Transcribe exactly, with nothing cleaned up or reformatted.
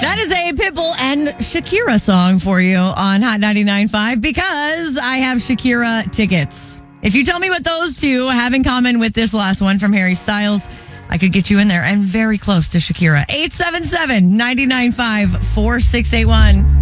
That is a Pitbull and Shakira song for you on Hot ninety-nine point five because I have Shakira tickets. If you tell me what those two have in common with this last one from Harry Styles, I could get you in there and very close to Shakira. eight seven seven, nine nine five, four six eight one.